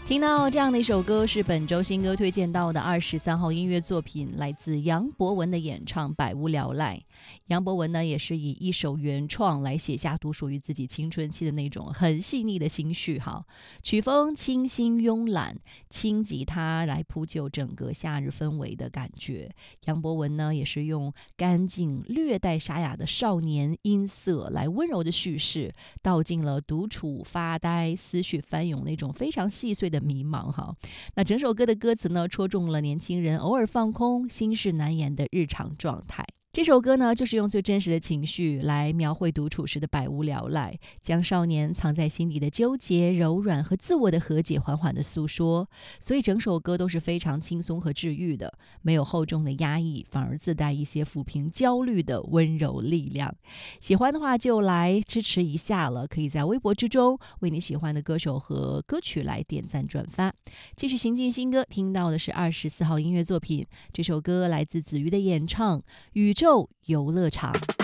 听到这样的一首歌，是本周新歌推荐到的23号音乐作品，来自杨博文的演唱《百无聊赖》。杨博文呢，也是以一首原创来写下独属于自己青春期的那种很细腻的心绪。曲风清新慵懒，轻吉他来铺就整个夏日氛围的感觉。杨博文呢，也是用干净略带沙哑的少年音色来温柔的叙事，道尽了独处发呆、思绪翻涌那种非常细碎的迷茫。那整首歌的歌词呢，戳中了年轻人偶尔放空、心事难言的日常状态。这首歌呢，就是用最真实的情绪来描绘独处时的百无聊赖，将少年藏在心底的纠结、柔软和自我的和解缓缓的诉说。所以整首歌都是非常轻松和治愈的，没有厚重的压抑，反而自带一些抚平焦虑的温柔力量。喜欢的话就来支持一下了，可以在微博之中为你喜欢的歌手和歌曲来点赞转发。继续行进新歌，听到的是24号音乐作品，这首歌来自子瑜的演唱《宇宙游乐场》。